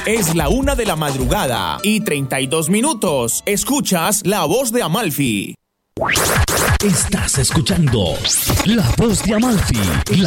Es la 1 de la madrugada y 32 minutos. Escuchas La Voz de Amalfi. Estás escuchando La Voz de Amalfi.